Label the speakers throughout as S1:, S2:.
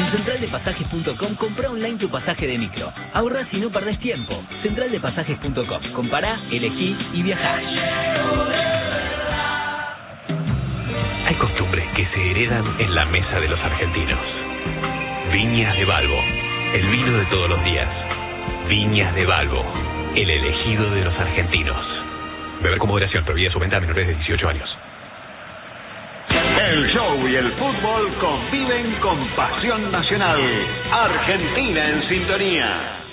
S1: En centraldepasajes.com comprá online tu pasaje de micro. Ahorrás y no perdés tiempo. Centraldepasajes.com. Compará, elegí y viajá.
S2: Hay costumbres que se heredan en la mesa de los argentinos. Viñas de Balbo, el vino de todos los días. Viñas de Balbo, el elegido de los argentinos. Beber con moderación, prohibida su venta a menores de 18 años.
S3: El show y el fútbol conviven con pasión nacional. Argentina en sintonía.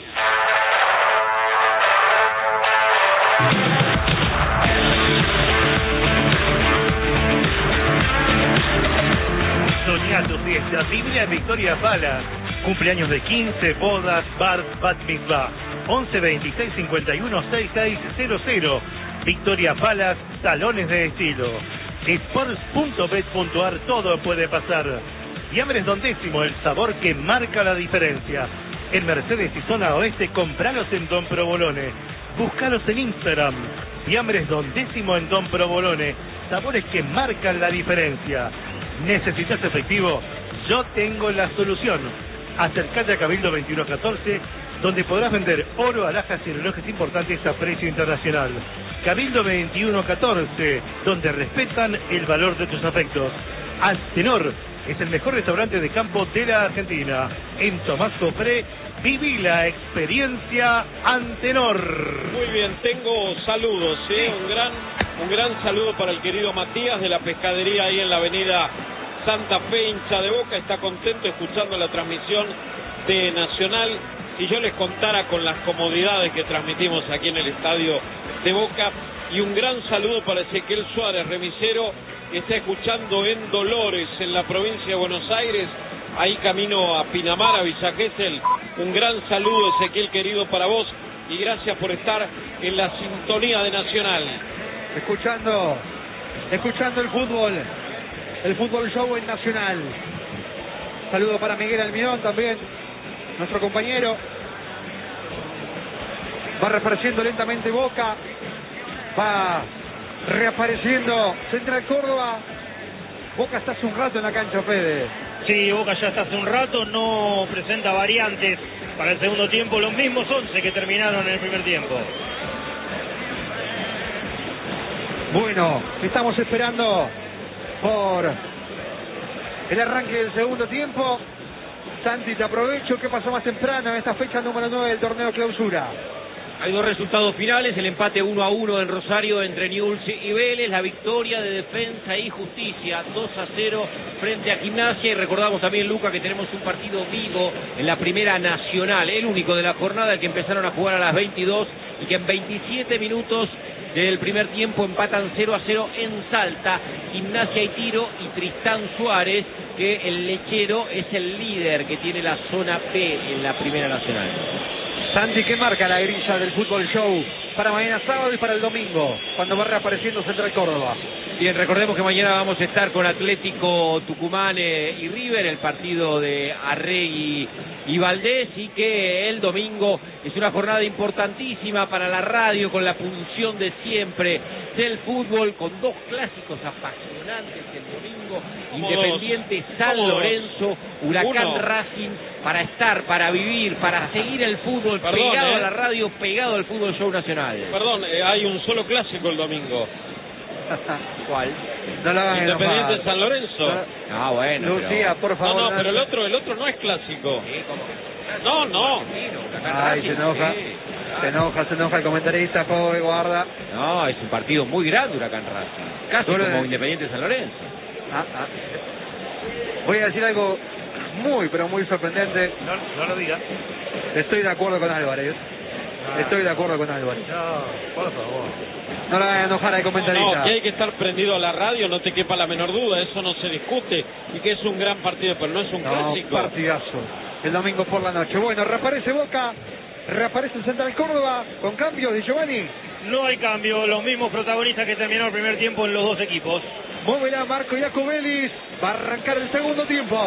S4: Soñá tu fiesta, vivila en Victoria Palace. Cumpleaños de 15, bodas, bar, bat mitzvah. 11 26 51 6600. Victoria Palace, salones de estilo. Sports.bet.ar, todo puede pasar. Fiambres Don Décimo, el sabor que marca la diferencia. En Mercedes y zona oeste, compralos en Don Provolone. Búscalos en Instagram. Fiambres Don Décimo en Don Provolone. Sabores que marcan la diferencia. ¿Necesitas efectivo? Yo tengo la solución. Acércate a Cabildo 2114, donde podrás vender oro, alhajas y relojes importantes a precio internacional. Cabildo 2114, donde respetan el valor de tus afectos. Antenor es el mejor restaurante de campo de la Argentina. En Tomás Cofré, viví la experiencia Antenor.
S5: Muy bien, tengo saludos, ¿sí? Un gran saludo para el querido Matías de la pescadería ahí en la avenida Santa Fe, hincha de Boca. Está contento escuchando la transmisión de Nacional. Si yo les contara con las comodidades que transmitimos aquí en el estadio de Boca. Y un gran saludo para Ezequiel Suárez, remisero, que está escuchando en Dolores, en la provincia de Buenos Aires, ahí camino a Pinamar, a Villa Gesell. Un gran saludo, Ezequiel, querido, para vos, y gracias por estar en la sintonía de Nacional.
S6: Escuchando el fútbol show en Nacional. Saludo para Miguel Almirón también, nuestro compañero. Va reapareciendo lentamente Boca, va reapareciendo Central Córdoba. Boca está hace un rato en la cancha, Fede.
S7: Sí, Boca ya está hace un rato, no presenta variantes para el segundo tiempo, los mismos 11 que terminaron en el primer tiempo.
S6: Bueno, estamos esperando por el arranque del segundo tiempo. Santi, te aprovecho. ¿Qué pasó más temprano en esta fecha número 9 del torneo clausura?
S8: Hay dos resultados finales, el empate 1-1 en Rosario entre Newell's y Vélez, la victoria de Defensa y Justicia 2-0 frente a Gimnasia, y recordamos también, Luca, que tenemos un partido vivo en la Primera Nacional, el único de la jornada, el que empezaron a jugar a las 22 y que en 27 minutos del primer tiempo empatan 0-0 en Salta, Gimnasia y Tiro, y Tristán Suárez, que el lechero es el líder que tiene la zona B en la Primera Nacional.
S6: Santi, ¿qué marca la grilla del fútbol show para mañana sábado y para el domingo, cuando va reapareciendo Central Córdoba?
S8: Bien, recordemos que mañana vamos a estar con Atlético Tucumán y River, el partido de Arregui y Valdés, y que el domingo es una jornada importantísima para la radio, con la función de siempre del fútbol, con dos clásicos apasionantes el domingo, Independiente San Lorenzo, Huracán Racing, para estar, para vivir, para seguir el fútbol, pegado a la radio, pegado al fútbol show nacional.
S5: Perdón, hay un solo clásico el domingo.
S8: ¿Cuál?
S6: No la hagan
S5: Independiente
S6: enojar.
S5: San Lorenzo.
S8: Ah, bueno.
S6: Lucía, por favor.
S5: No, pero el otro no es clásico.
S8: Sí,
S5: No.
S6: Ay, se enoja. Se enoja el comentarista, pobre guarda.
S8: No, es un partido muy grande Huracán Racing, casi como Independiente San Lorenzo.
S6: Voy a decir algo muy, pero muy sorprendente.
S4: No lo digas.
S6: Estoy de acuerdo con Álvarez. Estoy de acuerdo con Álvarez.
S4: No, por favor.
S6: No la hagan enojar al comentarista.
S5: No, que hay que estar prendido a la radio, no te quepa la menor duda, eso no se discute, y que es un gran partido, pero no es un clásico.
S6: Partidazo. El domingo por la noche. Bueno, reaparece Boca, reaparece el Central Córdoba, con cambios de Giovanni.
S7: No hay cambio, los mismos protagonistas que terminaron el primer tiempo en los dos equipos.
S6: Moverá Marco Iacobelis, va a arrancar el segundo tiempo.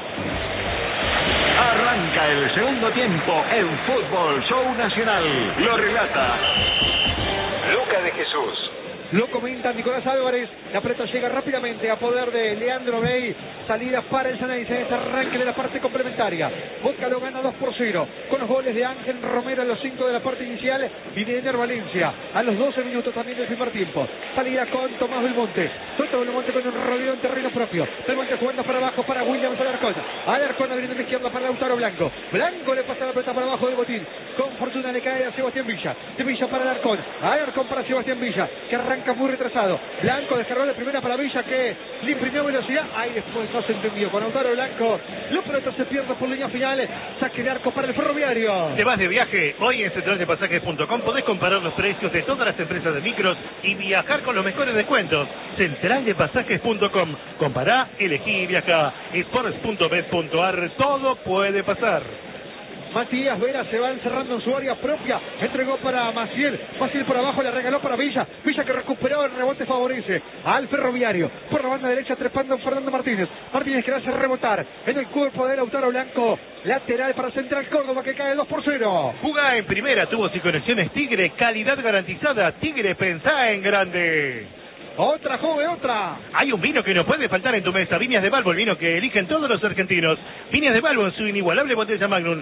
S3: Arranca el segundo tiempo en Fútbol Show Nacional. Lo relata Luca de Jesús.
S6: Lo comenta Nicolás Álvarez. La pelota llega rápidamente a poder de Leandro Bey. Salida para el Ceneice en este arranque de la parte complementaria. Boca lo gana 2-0 con los goles de Ángel Romero a los 5 de la parte inicial y de Ener Valencia a los 12 minutos también del primer tiempo. Salida con Tomás Belmonte. Belmonte con un rodeo en terreno propio. Belmonte jugando para abajo para Williams Alarcón. Alarcón abriendo a la izquierda para Lautaro Blanco. Blanco le pasa la pelota para abajo de Botín. Con fortuna le cae a Sebastián Villa. De Villa para Alarcón. Alarcón para Sebastián Villa, que arranca muy retrasado. Blanco descargó de primera para Villa, que le imprimió velocidad. Ahí después no se entendió. Con Lautaro Blanco, la pelota se pierde por línea final. Saque de arco para el Ferroviario.
S4: Te vas de viaje. Hoy en centraldepasajes.com podés comparar los precios de todas las empresas de micros y viajar con los mejores descuentos. Centraldepasajes.com. Compará, elegí y viajá. Sports.bet.ar. Todo puede pasar.
S6: Matías Vera se va encerrando en su área propia. Entregó para Maciel. Maciel por abajo le regaló para Villa. Villa que recuperó el rebote, favorece al Ferroviario. Por la banda derecha trepando Fernando Martínez. Martínez que le hace rebotar en el cuerpo de Lautaro Blanco. Lateral para Central Córdoba, que cae 2-0.
S4: Jugá en primera, tubos y conexiones Tigre. Calidad garantizada. Tigre, pensá en grande.
S6: Otra, joven, otra.
S4: Hay un vino que no puede faltar en tu mesa. Viñas de Balbo, el vino que eligen todos los argentinos. Viñas de Balbo en su inigualable botella Magnum.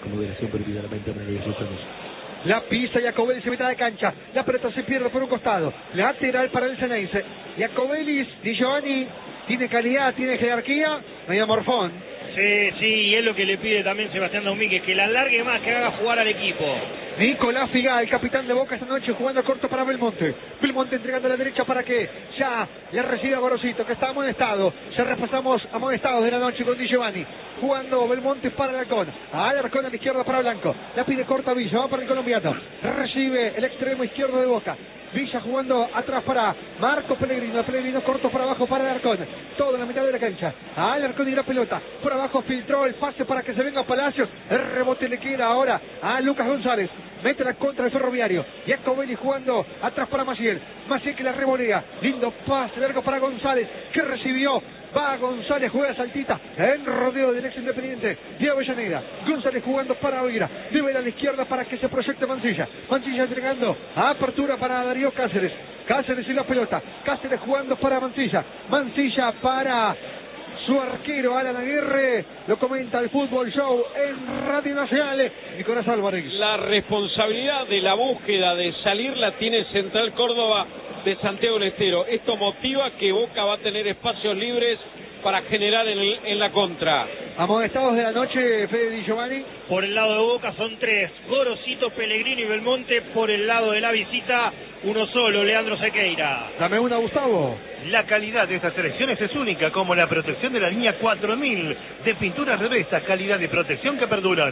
S6: La pisa Jacobelli se mete a la cancha. La pelota se pierde por un costado. Lateral para el Ceneice. Jacobelli, Di Giovanni, tiene calidad, tiene jerarquía. Medio morfón.
S7: Sí, y es lo que le pide también Sebastián Domínguez, que la alargue más, que haga jugar al equipo.
S6: Nicolás Figal, el capitán de Boca esta noche, jugando corto para Belmonte. Belmonte entregando a la derecha para que ya le reciba a Gorosito, que está amonestado. Ya repasamos amonestados de la noche con Di Giovanni. Jugando Belmonte para Alarcón. Alarcón a la izquierda para Blanco. La pide corta Villa, va para el colombiano. Recibe el extremo izquierdo de Boca. Villa jugando atrás para Marco Pellegrino. Pellegrino corto para abajo para Alarcón. Todo en la mitad de la cancha. Alarcón y la pelota. Por abajo filtró el pase para que se venga Palacios. El rebote le queda ahora a Lucas González. Mete la contra el Ferroviario. Jacobelli jugando atrás para Maciel. Maciel que la revolea. Lindo pase largo para González, que recibió. Va González, juega saltita en rodeo del ex Independiente de Avellaneda. González jugando para Oira. Debe a la izquierda para que se proyecte Mancilla. Mancilla entregando a apertura para Darío Cáceres. Cáceres y la pelota. Cáceres jugando para Mancilla. Mancilla para su arquero Alan Aguirre. Lo comenta el Fútbol Show en Radio Nacional. Nicolás Álvarez.
S5: La responsabilidad de la búsqueda de salir la tiene Central Córdoba de Santiago del Estero. Esto motiva que Boca va a tener espacios libres para generar en la contra.
S6: Amonestados de la noche, Fede Di Giovanni.
S7: Por el lado de Boca son 3, Gorosito, Pellegrini y Belmonte. Por el lado de la visita, uno solo, Leandro Sequeira.
S6: Dame una, Gustavo.
S4: La calidad de estas selecciones es única, como la protección de la línea 4000 de pinturas Revesta, calidad de protección que perduran.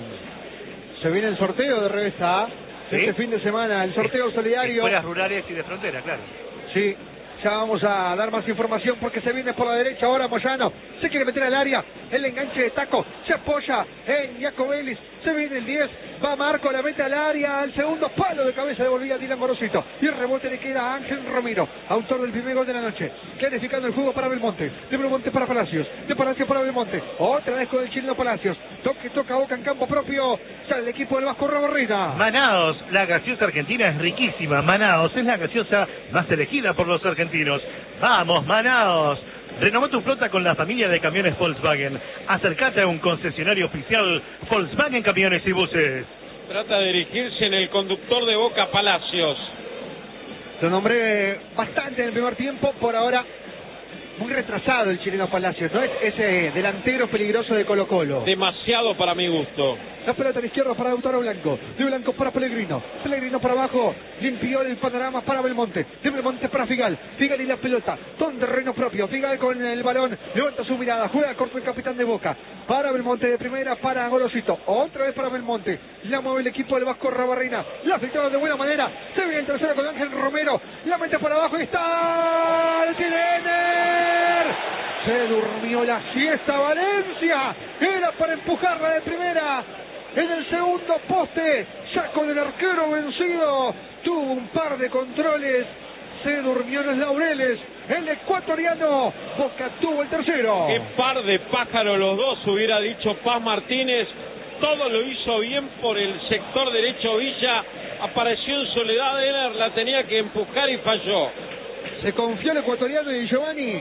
S6: Se viene el sorteo de Revesta A. ¿Sí? Este fin de semana, el sorteo solidario.
S4: Escuelas rurales y de frontera, claro.
S6: Sí, ya vamos a dar más información porque se viene por la derecha ahora Moyano. Se quiere meter al área, el enganche de taco, se apoya en Jacobelli. Se viene el 10, va Marco, la mete al área, al segundo palo de cabeza devolvía Dylan Gorosito. Y el rebote le queda a Ángel Romero, autor del primer gol de la noche. Clarificando el juego para Belmonte, de Belmonte para Palacios, de Palacios para Belmonte. Otra vez con el chileno Palacios. Toca Boca en campo propio. Sale el equipo del Vasco Raborrita.
S4: Manaos, la gaseosa argentina es riquísima. Manaos es la gaseosa más elegida por los argentinos. ¡Vamos, Manaos! Renovó tu flota con la familia de camiones Volkswagen. Acércate a un concesionario oficial Volkswagen Camiones y Buses.
S5: Trata de dirigirse en el conductor de Boca, Palacios.
S6: Lo nombré bastante en el primer tiempo, por ahora muy retrasado el chileno Palacios, no es ese delantero peligroso de Colo Colo.
S5: Demasiado para mi gusto.
S6: La pelota a la izquierda para Lautaro Blanco, de Blanco para Pellegrino, Pellegrino para abajo, limpió el panorama para Belmonte, de Belmonte para Figal, Figal y la pelota, todo en terreno propio, Figal con el balón, levanta su mirada, juega corto el capitán de Boca, para Belmonte de primera, para Gorosito, otra vez para Belmonte, la mueve el equipo del Vasco Rabarrina, la filtraron de buena manera, se viene el tercero con Ángel Romero, la mete para abajo y está el Tirener. Se durmió la siesta Valencia, era para empujarla de primera. En el segundo poste, ya con el arquero vencido, tuvo un par de controles, se durmió en los laureles, el ecuatoriano, Boca tuvo el tercero.
S5: Qué par de pájaros los dos, hubiera dicho Paz Martínez. Todo lo hizo bien por el sector derecho Villa, apareció en soledad, Ener la tenía que empujar y falló.
S6: ¿Se confió el ecuatoriano y Giovanni?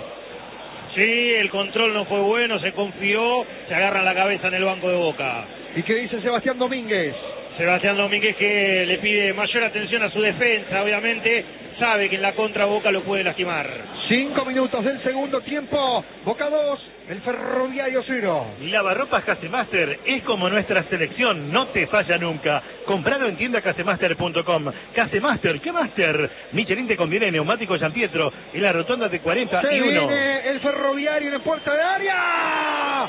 S7: Sí, el control no fue bueno, se confió, se agarra la cabeza en el banco de Boca.
S6: ¿Y qué dice Sebastián Domínguez?
S7: Sebastián Domínguez que le pide mayor atención a su defensa, obviamente, sabe que en la contra Boca lo puede lastimar.
S6: 5 minutos del segundo tiempo, Boca 2, el Ferroviario 0.
S4: Lavarropas Casemaster es como nuestra selección, no te falla nunca. Compralo en tiendacasemaster.com. Casemaster, ¿qué Master? Michelin te conviene neumático San Pietro en la rotonda de 41.
S6: Se viene el Ferroviario en puerta de área.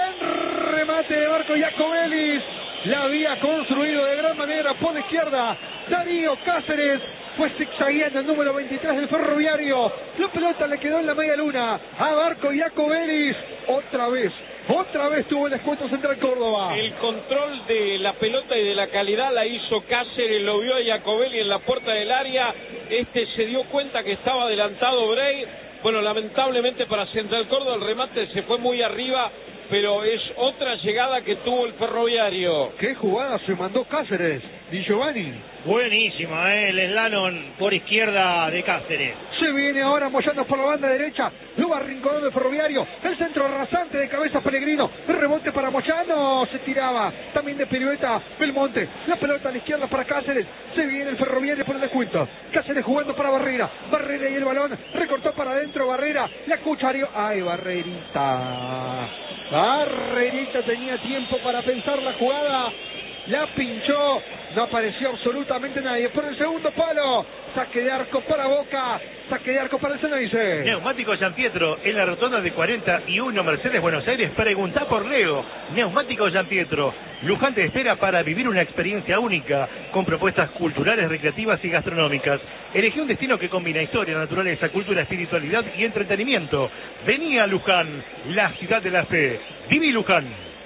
S6: El remate de Marco Jacobellis. La había construido de gran manera por la izquierda. Darío Cáceres fue zigzagueando el número 23 del Ferroviario. La pelota le quedó en la media luna a Marco Jacobellis. Otra vez tuvo el descuento Central Córdoba.
S5: El control de la pelota y de la calidad la hizo Cáceres, lo vio a Jacobelli en la puerta del área. Se dio cuenta que estaba adelantado Bray. Bueno, lamentablemente para Central Córdoba el remate se fue muy arriba, pero es otra llegada que tuvo el Ferroviario.
S6: ¿Qué jugada se mandó Cáceres? Di Giovanni.
S7: Buenísima, el slalom por izquierda de Cáceres.
S6: Se viene ahora Moyano por la banda derecha. Lo va arrinconando el Ferroviario. El centro rasante de cabeza Pellegrino. El rebote para Moyano. Se tiraba. También de pirueta Belmonte. La pelota a la izquierda para Cáceres. Se viene el Ferroviario por el descuento. Cáceres jugando para Barrera. Barrera y el balón. Recortó para adentro Barrera. La cucharió. ¡Ay, Barrerita! Barrerita tenía tiempo para pensar la jugada. La pinchó, no apareció absolutamente nadie. Por el segundo palo, saque de arco para Boca, saque de arco para el Ceneice.
S4: Neumático San Pietro en la rotonda de 41 Mercedes Buenos Aires. Preguntá por Leo. Neumático San Pietro. Luján te espera para vivir una experiencia única con propuestas culturales, recreativas y gastronómicas. Elegí un destino que combina historia, naturaleza, cultura, espiritualidad y entretenimiento. Vení a Luján, la ciudad de la fe. Viví Luján.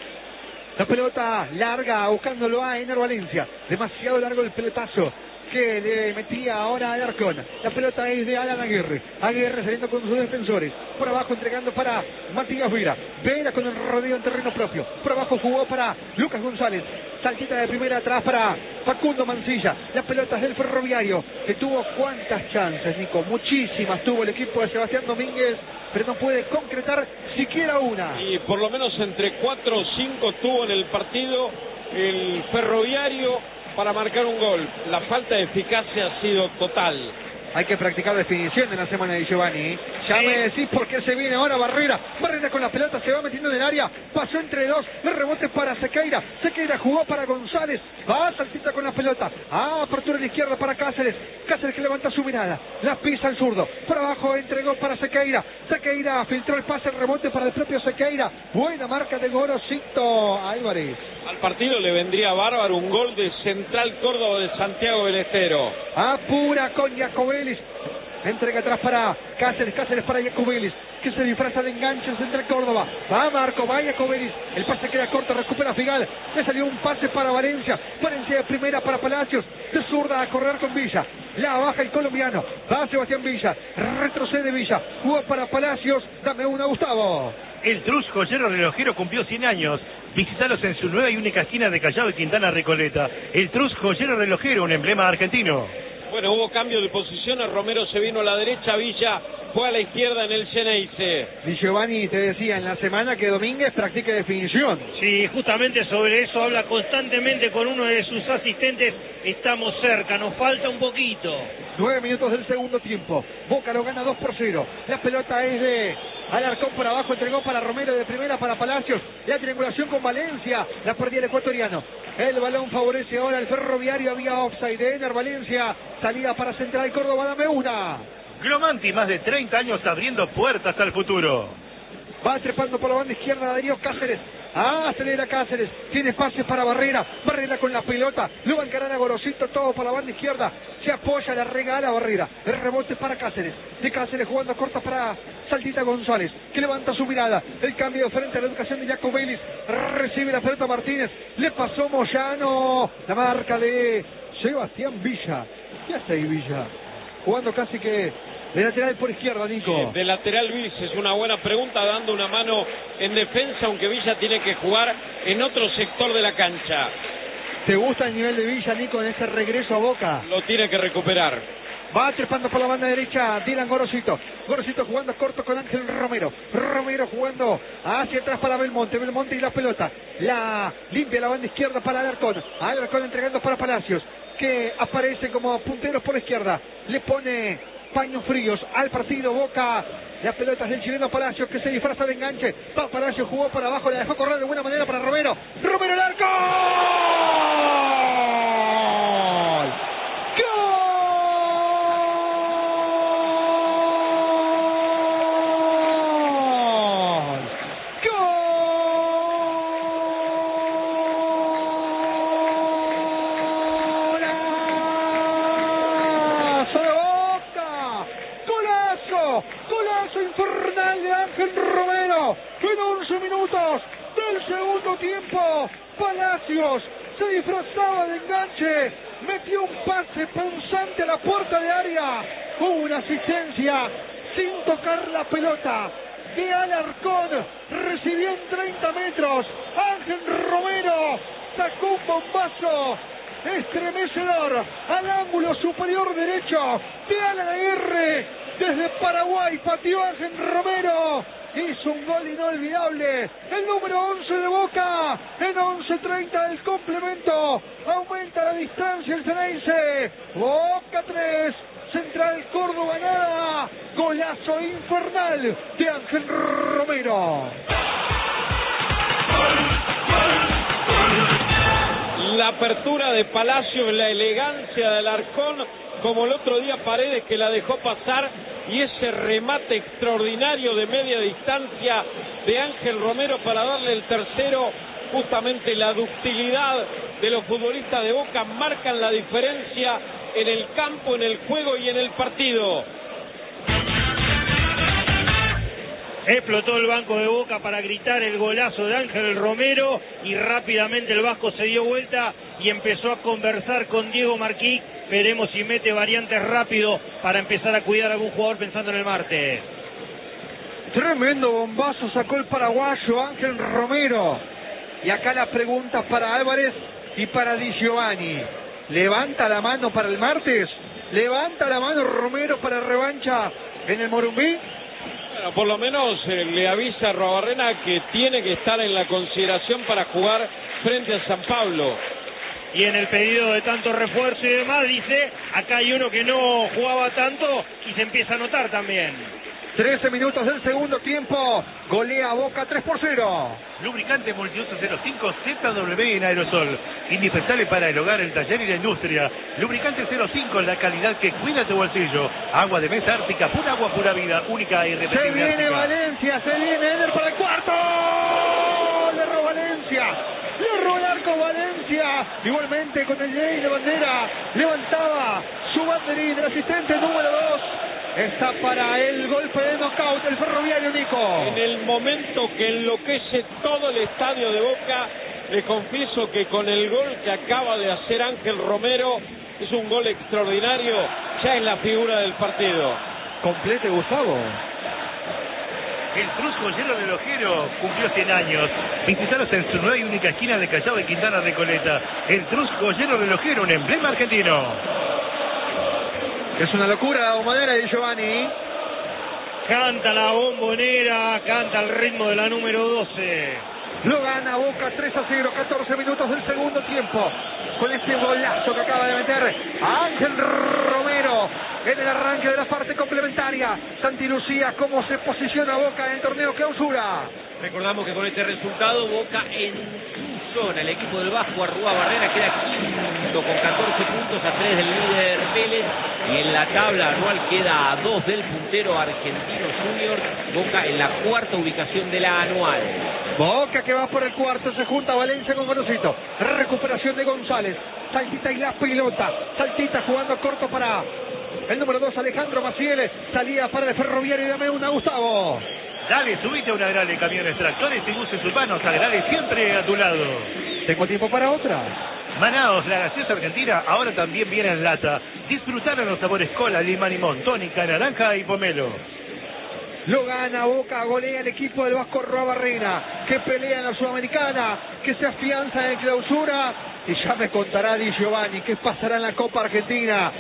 S6: La pelota larga buscándolo a Ener Valencia. Demasiado largo el pelotazo que le metía ahora a Alarcón. La pelota es de Alan Aguirre. Aguirre saliendo con sus defensores. Por abajo entregando para Matías Vera. Vera con el rodeo en terreno propio. Por abajo jugó para Lucas González. Saltita de primera atrás para Facundo Mancilla. La pelota es del Ferroviario, que tuvo cuántas chances, Nico. Muchísimas tuvo el equipo de Sebastián Domínguez, pero no puede concretar siquiera una.
S5: Y por lo menos entre 4 o 5 tuvo en el partido el Ferroviario para marcar un gol. La falta de eficacia ha sido total.
S6: Hay que practicar definición en la semana de Giovanni. Ya me decís por qué se viene ahora Barrera. Barrera con la pelota, se va metiendo en el área. Pasó entre dos. El rebote para Sequeira. Sequeira jugó para González. Va, saltita con la pelota. Apertura a la izquierda para Cáceres. Cáceres que levanta su mirada. La pisa el zurdo. Por abajo entregó para Sequeira. Sequeira filtró el pase, el rebote para el propio Sequeira. Buena marca de Gorosito Álvarez.
S5: Al partido le vendría bárbaro un gol de Central Córdoba de Santiago del Estero.
S6: Apura con Jacobellis. Entrega atrás para Cáceres. Cáceres para Jacobellis, que se disfraza de enganche en Central Córdoba. Va Marco, va Jacobellis. El pase queda corto, recupera Figal. Le salió un pase para Valencia. Valencia de primera para Palacios. De zurda a correr con Villa. La baja el colombiano. Va Sebastián Villa. Retrocede Villa. Jugó para Palacios. Dame una, Gustavo.
S4: El Trus Joyero Relojero cumplió 100 años. Visítalos en su nueva y única esquina de Callao y Quintana Recoleta. El Trus Joyero Relojero, un emblema argentino.
S5: Bueno, hubo cambio de posiciones. Romero se vino a la derecha, Villa fue a la izquierda en el Ceneice.
S6: Di Giovanni te decía en la semana que Domínguez practique definición.
S7: Sí, justamente sobre eso habla constantemente con uno de sus asistentes. Estamos cerca, nos falta un poquito.
S6: 9 minutos del segundo tiempo. Boca lo gana 2-0. La pelota es de Alarcón por abajo, entregó para Romero de primera para Palacios. La triangulación con Valencia, la perdía el ecuatoriano. El balón favorece ahora al Ferroviario. Había offside de Ener Valencia. Salida para Central Córdoba, dame una.
S4: Glomanti, más de 30 años abriendo puertas al futuro.
S6: Va trepando por la banda izquierda Darío Cáceres. Acelera Cáceres. Tiene espacio para Barrera. Barrera con la pelota. Lo va a encarar a Gorosito. Todo por la banda izquierda. Se apoya, la regala Barrera. El rebote para Cáceres. De Cáceres jugando corta para Saltita González, que levanta su mirada. El cambio de frente a la educación de Jacobellis. Recibe la pelota Martínez. Le pasó Moyano. La marca de Sebastián Villa. ¿Qué hace ahí Villa? Jugando casi que de lateral por izquierda, Nico.
S5: Sí, de lateral Villa es una buena pregunta, dando una mano en defensa, aunque Villa tiene que jugar en otro sector de la cancha.
S6: ¿Te gusta el nivel de Villa, Nico, en ese regreso a Boca?
S5: Lo tiene que recuperar.
S6: Va trepando por la banda derecha Dylan Gorosito. Gorosito jugando corto con Ángel Romero. Romero jugando hacia atrás para Belmonte. Belmonte y la pelota. La limpia la banda izquierda para Alarcón. Alarcón entregando para Palacios, que aparece como punteros por la izquierda. Le pone paños fríos al partido. Boca. La pelota es del chileno Palacios, que se disfraza de enganche. Va Palacios, jugó para abajo, la dejó correr de buena manera para Romero. Romero el arco. Infernal de Ángel Romero, que en 11 minutos del segundo tiempo Palacios se disfrazaba de enganche, metió un pase punzante a la puerta de área, hubo una asistencia sin tocar la pelota de Alarcón, recibió en 30 metros, Ángel Romero sacó un bombazo estremecedor al ángulo superior derecho de Alan Aguirre. Desde Paraguay pateó Ángel Romero, hizo un gol inolvidable, el número 11 de Boca, en 11:30 del complemento, aumenta la distancia el Ceneice, Boca 3, Central Córdoba nada, golazo infernal de Ángel Romero.
S5: La apertura de Palacio, la elegancia de Alarcón, como el otro día Paredes, que la dejó pasar, y ese remate extraordinario de media distancia de Ángel Romero para darle el tercero. Justamente la ductilidad de los futbolistas de Boca marcan la diferencia en el campo, en el juego y en el partido.
S7: Explotó el banco de Boca para gritar el golazo de Ángel Romero y rápidamente el Vasco se dio vuelta y empezó a conversar con Diego Marquí. Veremos si mete variantes rápido para empezar a cuidar a algún jugador pensando en el martes.
S6: Tremendo bombazo sacó el paraguayo Ángel Romero. Y acá la pregunta para Álvarez y para Di Giovanni. ¿Levanta la mano para el martes? ¿Levanta la mano Romero para revancha en el Morumbí?
S5: Bueno, por lo menos le avisa a Arruabarrena que tiene que estar en la consideración para jugar frente a San Pablo.
S7: Y en el pedido de tanto refuerzo y demás, dice, acá hay uno que no jugaba tanto y se empieza a notar también.
S6: 13 minutos del segundo tiempo, golea Boca 3-0.
S4: Lubricante multiuso 05 ZW en aerosol, indispensable para el hogar, el taller y la industria. Lubricante 05, la calidad que cuida tu bolsillo. Agua de mesa Ártica, pura agua, pura vida, única e irrepetible.
S6: Se viene
S4: Ártica.
S6: Valencia, se viene Eder para el cuarto. Le erró Valencia. Le erró el arco Valencia. Igualmente con el Jay de bandera. Levantaba su banderín. El asistente número 2. Está para el golpe de knockout el Ferroviario, Nico.
S5: En el momento que enloquece todo el estadio de Boca, le confieso que con el gol que acaba de hacer Ángel Romero, es un gol extraordinario, ya es la figura del partido.
S6: Complete, Gustavo.
S4: El Cruz Joyero Relojero cumplió 100 años. Visitaros en su nueva y única esquina de Callao de Quintana Recoleta. El Cruz Joyero Relojero, un emblema argentino.
S6: Es una locura la bombonera de Giovanni.
S7: Canta la bombonera, canta el ritmo de la número 12.
S6: Lo gana Boca 3-0, 14 minutos del segundo tiempo. Con este golazo que acaba de meter Ángel Romero en el arranque de la parte complementaria. Santi Lucía, ¿cómo se posiciona Boca en el torneo clausura?
S8: Recordamos que con este resultado Boca en su zona, el equipo del Vasco Arruabarrena queda quinto con 14 puntos a 3 del líder Vélez, y en la tabla anual queda a 2 del puntero Argentino Junior. Boca en la cuarta ubicación de la anual.
S6: Boca que va por el cuarto, se junta Valencia con Gorosito. Recuperación de González. Saltita y la pelota. Saltita jugando corto para el número 2, Alejandro Maciel. Salía para el Ferroviario y dame una, Gustavo.
S4: Dale, subite a una Agrale, camiones, tractores y buses urbanos. Agrale siempre a tu lado.
S6: Tengo tiempo para otra.
S4: Manaos, la gaseosa argentina, ahora también viene en lata. Disfrutaron los sabores cola, lima, limón, tónica, naranja y pomelo.
S6: Lo gana Boca, golea el equipo del Vasco Arruabarrena, que pelea en la Sudamericana, que se afianza en clausura. Y ya me contará Di Giovanni qué pasará en la Copa Argentina.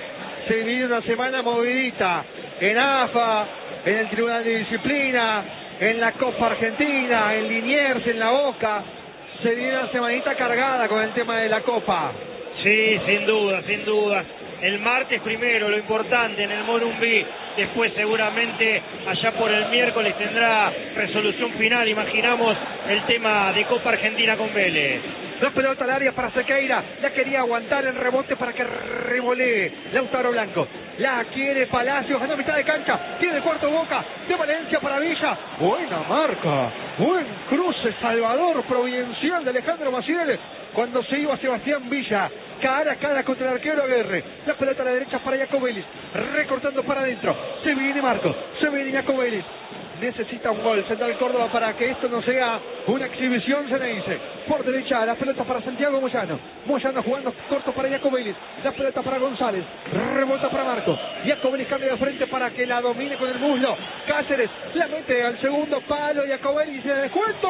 S6: Se viene una semana movidita en AFA, en el Tribunal de Disciplina, en la Copa Argentina, en Liniers, en la Boca. Se viene una semanita cargada con el tema de la Copa.
S7: Sí, sin duda, sin duda. El martes primero, lo importante en el Morumbí. Después seguramente allá por el miércoles tendrá resolución final. Imaginamos el tema de Copa Argentina con Vélez.
S6: La pelota al área para Sequeira. La quería aguantar el rebote para que revolee Lautaro Blanco. La quiere Palacios. Ganó mitad de cancha. Tiene el cuarto Boca. De Valencia para Villa. Buena marca. Buen cruce Salvador providencial de Alejandro Maciel. Cuando se iba Sebastián Villa. Cara a cara contra el arquero Aguirre. La pelota a la derecha para Jaco Vélez. Recortando para adentro. Se viene Marco. Se viene Jaco Vélez. Necesita un gol Central Córdoba para que esto no sea una exhibición, se le dice. Por derecha, la pelota para Santiago Moyano. Moyano jugando corto para Jaco Vélez. La pelota para González. Rebota para Marco. Jaco Vélez cambia de frente para que la domine con el muslo. Cáceres la mete al segundo palo. Jaco Vélez y de descuento.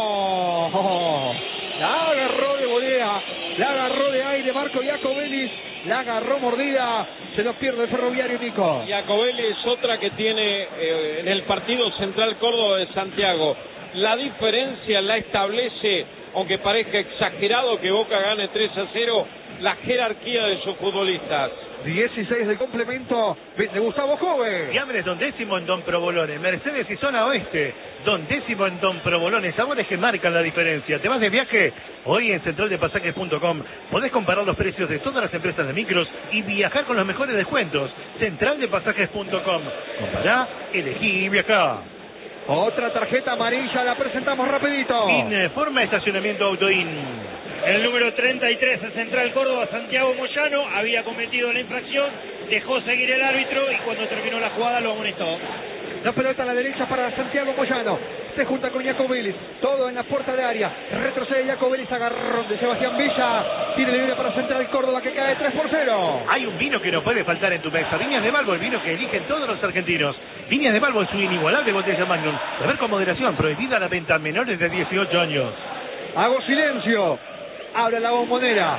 S6: La agarró de volea. La agarró de aire Marco Jaco Vélez. La agarró mordida. Se lo pierde el Ferroviario, Nico.
S5: Jaco Vélez, otra que tiene en el partido Central Córdoba de Santiago. La diferencia la establece, aunque parezca exagerado que Boca gane 3-0, la jerarquía de sus futbolistas.
S6: 16 de complemento de Gustavo Jove.
S4: Diambres Don Décimo en Don Provolone, Mercedes y Zona Oeste, Don Décimo en Don Provolone, sabores que marcan la diferencia. ¿Te vas de viaje? Hoy en centraldepasajes.com podés comparar los precios de todas las empresas de micros y viajar con los mejores descuentos. Centraldepasajes.com. Compará, elegí y viajá.
S6: Otra tarjeta amarilla, la presentamos rapidito.
S4: Informa estacionamiento Autoin.
S7: El número 33 de Central Córdoba, Santiago Moyano, había cometido la infracción, dejó seguir el árbitro y cuando terminó la jugada lo amonestó.
S6: La pelota a la derecha para Santiago Moyano. Se junta con Jaco Vélez. Todo en la puerta de área. Retrocede Jaco Vélez. Agarrón de Sebastián Villa. Tire libre para Central Córdoba que cae 3-0.
S4: Hay un vino que no puede faltar en tu mesa. Viñas de Balbo, el vino que eligen todos los argentinos. Viñas de Balbo es su inigualable botella Magnum. Beber con moderación. Prohibida la venta a menores de 18 años.
S6: Hago silencio. Habla la bombonera.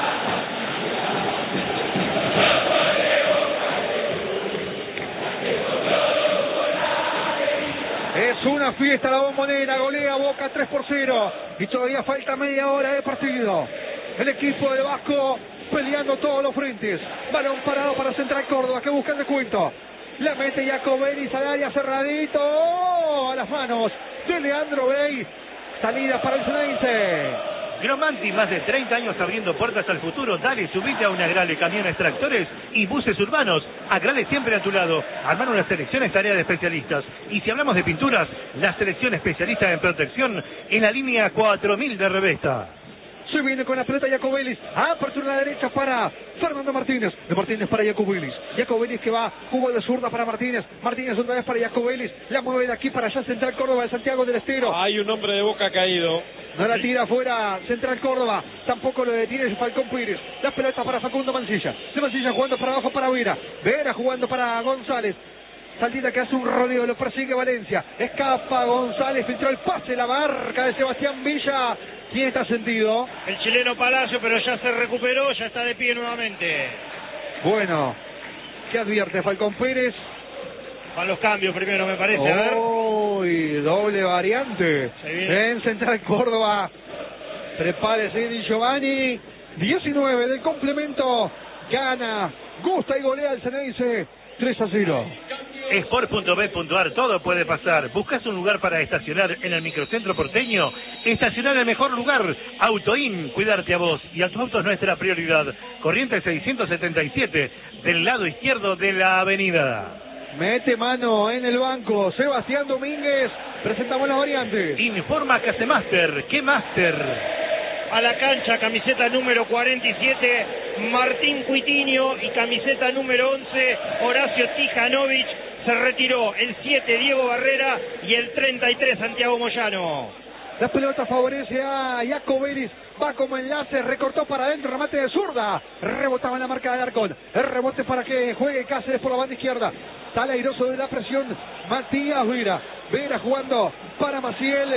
S6: Es una fiesta la bombonera, golea Boca 3-0 y todavía falta media hora de partido. El equipo del Vasco peleando todos los frentes. Balón parado para Central Córdoba que busca el descuento. La mete Jaco Vélez al área cerradito. ¡Oh! A las manos de Leandro Bey. Salida para el Ceneice.
S4: Gromanti, más de 30 años abriendo puertas al futuro. Dale, subite a un Agrale, camiones, tractores y buses urbanos. Agrale siempre a tu lado. Armar una selección es tarea de especialistas. Y si hablamos de pinturas, la selección especialista en protección en la línea 4000 de Revesta.
S6: Se viene con la pelota Jaco Vélez. Apertura a la derecha para Fernando Martínez. De Martínez para Jaco Vélez. Jaco Vélez que va, jugó de zurda para Martínez. Martínez otra vez para Jaco Vélez. La mueve de aquí para allá Central Córdoba de Santiago del Estero.
S5: Hay un hombre de Boca caído.
S6: No la tira afuera Central Córdoba. Tampoco lo detiene Falcón Pires. La pelota para Facundo Mancilla. De Mancilla jugando para abajo para Vera. Vera jugando para González. Saltita que hace un rodeo, lo persigue Valencia. Escapa González, filtró el pase, la marca de Sebastián Villa. ¿Quién está sentido?
S7: El chileno Palacio, pero ya se recuperó, ya está de pie nuevamente.
S6: Bueno, ¿qué advierte Falcón Pérez?
S7: Van los cambios primero, me parece. A ver.
S6: Uy, doble variante. En Central Córdoba. Prepárese Di Giovanni. 19 del complemento. Gana, gusta y golea el Ceneice. 3-0.
S4: Sport.bet.ar, todo puede pasar. ¿Buscas un lugar para estacionar en el microcentro porteño? Estacionar en el mejor lugar. Autoin, cuidarte a vos y a tu auto es nuestra prioridad. Corrientes 677, del lado izquierdo de la avenida.
S6: Mete mano en el banco Sebastián Domínguez. Presentamos las variantes.
S4: Informa Casemaster. ¿Qué Master?
S7: A la cancha, camiseta número 47, Martín Cuitiño, y camiseta número 11, Horacio Tijanovic. Se retiró el 7, Diego Barrera, y el 33, Santiago Moyano.
S6: La pelota favorece a Jaco Vélez. Va como enlace, recortó para adentro, remate de zurda. Rebotaba en la marca de Alarcón. El rebote para que juegue Cáceres por la banda izquierda. Está airoso de la presión Matías Vera. Vera jugando para Maciel.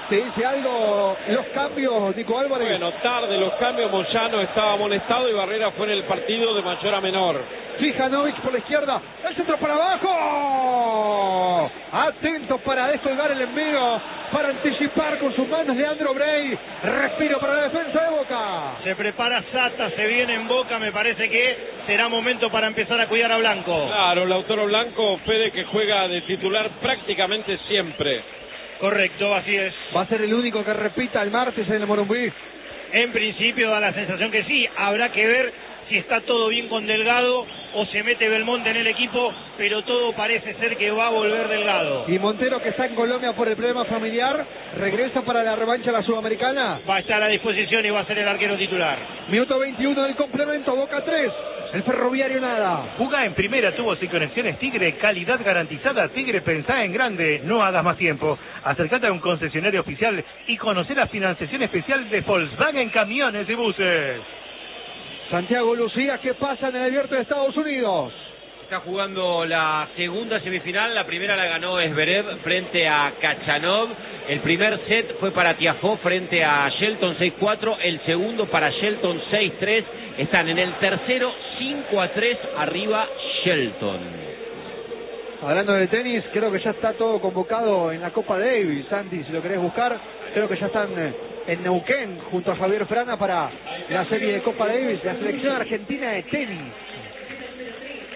S6: ¿Te dice algo los cambios, Nico Álvarez?
S5: Bueno, tarde los cambios, Moyano estaba amonestado y Barrera fue en el partido de mayor a menor.
S6: Fijanovic por la izquierda, el centro para abajo. Atentos para descolgar el envío, para anticipar con sus manos Leandro Brey. Respiro para la defensa de Boca.
S7: Se prepara Sata, se viene en Boca, me parece que será momento para empezar a cuidar a Blanco.
S5: Claro, Lautaro Blanco, Fede, que juega de titular prácticamente siempre.
S7: Correcto, así es.
S6: Va a ser el único que repita el martes en el Morumbí.
S7: En principio da la sensación que sí, habrá que ver si está todo bien con Delgado o se mete Belmonte en el equipo, pero todo parece ser que va a volver Delgado.
S6: Y Montero, que está en Colombia por el problema familiar, regresa para la revancha a la Sudamericana.
S7: Va a estar a disposición y va a ser el arquero titular.
S6: Minuto 21 del complemento, Boca 3, el Ferroviario nada.
S4: Jugá en primera, tubos y conexiones Tigre, calidad garantizada. Tigre, pensá en grande, no hagas más tiempo. Acercate a un concesionario oficial y conocer la financiación especial de Volkswagen Camiones y Buses.
S6: Santiago Lucía, ¿qué pasa en el Abierto de Estados Unidos?
S8: Está jugando la segunda semifinal, la primera la ganó Zverev frente a Kachanov, el primer set fue para Tiafoe frente a Shelton 6-4, el segundo para Shelton 6-3, están en el tercero 5-3 arriba Shelton.
S6: Hablando de tenis, creo que ya está todo convocado en la Copa Davis, Santi, si lo querés buscar, creo que ya están en Neuquén junto a Javier Frana para la serie de Copa Davis, la selección argentina de tenis.